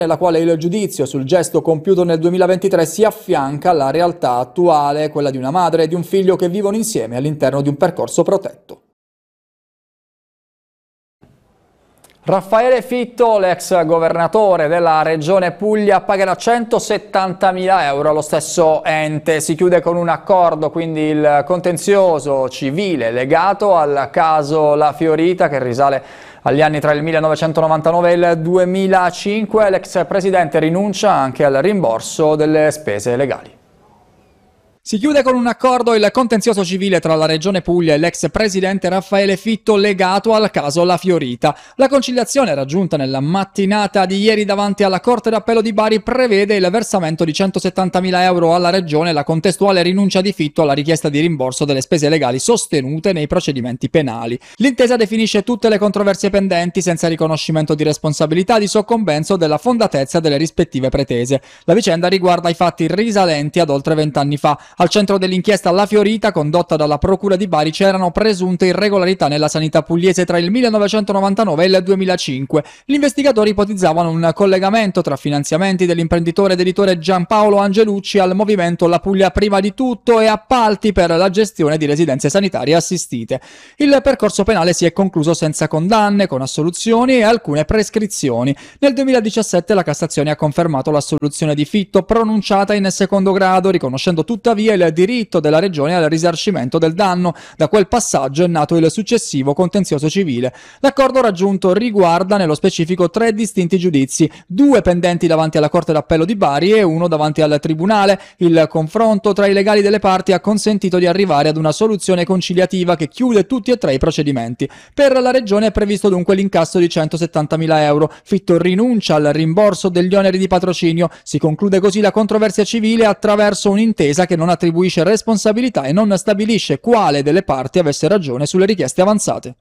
nella quale il giudizio sul gesto compiuto nel 2023 si affianca alla realtà attuale, quella di una madre e di un figlio che vivono insieme all'interno di un percorso protetto. Raffaele Fitto, l'ex governatore della regione Puglia, pagherà 170.000 euro allo stesso ente. Si chiude con un accordo quindi il contenzioso civile legato al caso La Fiorita, che risale agli anni tra il 1999 e il 2005. L'ex presidente rinuncia anche al rimborso delle spese legali. Si chiude con un accordo il contenzioso civile tra la Regione Puglia e l'ex presidente Raffaele Fitto legato al caso La Fiorita. La conciliazione raggiunta nella mattinata di ieri davanti alla Corte d'Appello di Bari prevede il versamento di 170.000 euro alla Regione e la contestuale rinuncia di Fitto alla richiesta di rimborso delle spese legali sostenute nei procedimenti penali. L'intesa definisce tutte le controversie pendenti senza riconoscimento di responsabilità, di soccombenza o della fondatezza delle rispettive pretese. La vicenda riguarda i fatti risalenti ad oltre 20 anni fa. Al centro dell'inchiesta La Fiorita, condotta dalla Procura di Bari, c'erano presunte irregolarità nella sanità pugliese tra il 1999 e il 2005. Gli investigatori ipotizzavano un collegamento tra finanziamenti dell'imprenditore ed editore Giampaolo Angelucci al movimento La Puglia Prima di Tutto e appalti per la gestione di residenze sanitarie assistite. Il percorso penale si è concluso senza condanne, con assoluzioni e alcune prescrizioni. Nel 2017 la Cassazione ha confermato l'assoluzione di Fitto pronunciata in secondo grado, riconoscendo tuttavia il diritto della Regione al risarcimento del danno. Da quel passaggio è nato il successivo contenzioso civile. L'accordo raggiunto riguarda nello specifico 3 distinti giudizi, 2 pendenti davanti alla Corte d'Appello di Bari e 1 davanti al Tribunale. Il confronto tra i legali delle parti ha consentito di arrivare ad una soluzione conciliativa che chiude tutti e 3 i procedimenti. Per la Regione è previsto dunque l'incasso di 170.000 euro. Fitto rinuncia al rimborso degli oneri di patrocinio. Si conclude così la controversia civile attraverso un'intesa che non attribuisce responsabilità e non stabilisce quale delle parti avesse ragione sulle richieste avanzate.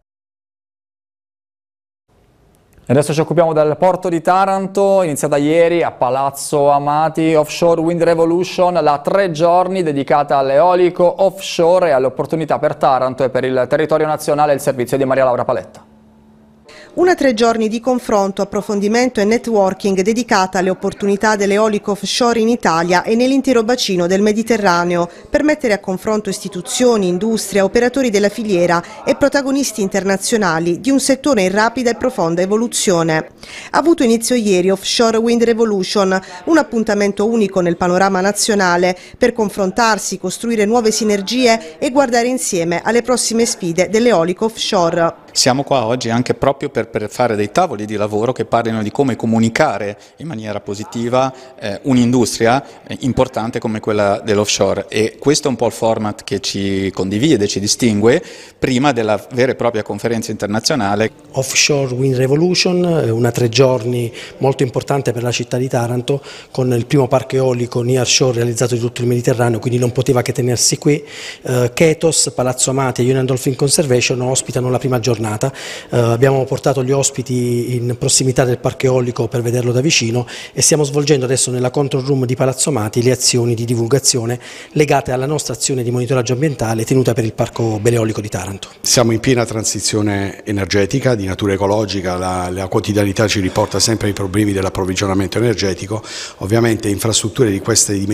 Adesso ci occupiamo del porto di Taranto, iniziata ieri a Palazzo Amati Offshore Wind Revolution, la 3 giorni dedicata all'eolico offshore e alle opportunità per Taranto e per il territorio nazionale. Il servizio di Maria Laura Paletta. Una 3 giorni di confronto, approfondimento e networking dedicata alle opportunità dell'eolico offshore in Italia e nell'intero bacino del Mediterraneo, per mettere a confronto istituzioni, industria, operatori della filiera e protagonisti internazionali di un settore in rapida e profonda evoluzione. Ha avuto inizio ieri Offshore Wind Revolution, un appuntamento unico nel panorama nazionale per confrontarsi, costruire nuove sinergie e guardare insieme alle prossime sfide dell'eolico offshore. Siamo qua oggi anche proprio per fare dei tavoli di lavoro che parlino di come comunicare in maniera positiva un'industria importante come quella dell'offshore, e questo è un po' il format che ci condivide, ci distingue prima della vera e propria conferenza internazionale. Offshore Wind Revolution, una 3 giorni molto importante per la città di Taranto, con il primo parco eolico nearshore realizzato di tutto il Mediterraneo, quindi non poteva che tenersi qui. Ketos, Palazzo Amati e Union Dolphin Conservation ospitano la prima giornata. Abbiamo portato gli ospiti in prossimità del parco eolico per vederlo da vicino e stiamo svolgendo adesso nella control room di Palazzo Amati le azioni di divulgazione legate alla nostra azione di monitoraggio ambientale tenuta per il parco beleolico di Taranto. Siamo in piena transizione energetica di natura ecologica, la quotidianità ci riporta sempre ai problemi dell'approvvigionamento energetico. Ovviamente infrastrutture di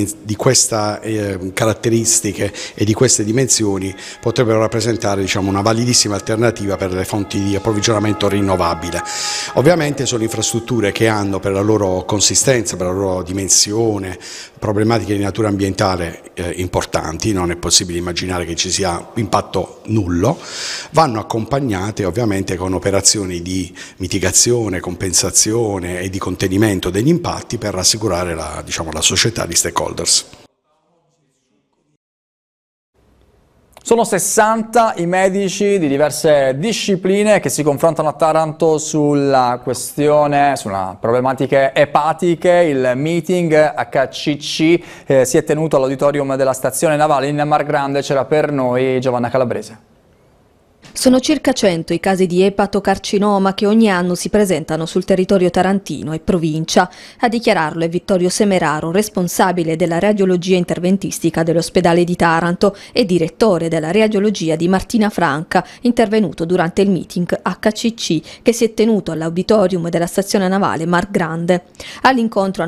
queste caratteristiche e di queste dimensioni potrebbero rappresentare, diciamo, una validissima alternativa per le fonti di approvvigionamento rinnovabile. Ovviamente sono infrastrutture che hanno, per la loro consistenza, per la loro dimensione, problematiche di natura ambientale importanti. Non è possibile immaginare che ci sia impatto nullo. Vanno accompagnate ovviamente con operazioni di mitigazione, compensazione e di contenimento degli impatti per rassicurare la società di stakeholders. Sono 60 i medici di diverse discipline che si confrontano a Taranto sulla problematiche epatiche. Il meeting HCC si è tenuto all'auditorium della stazione navale in Mar Grande. C'era per noi Giovanna Calabrese. Sono circa 100 i casi di epatocarcinoma che ogni anno si presentano sul territorio tarantino e provincia. A dichiararlo è Vittorio Semeraro, responsabile della radiologia interventistica dell'ospedale di Taranto e direttore della radiologia di Martina Franca, intervenuto durante il meeting HCC che si è tenuto all'auditorium della stazione navale Mar Grande. All'incontro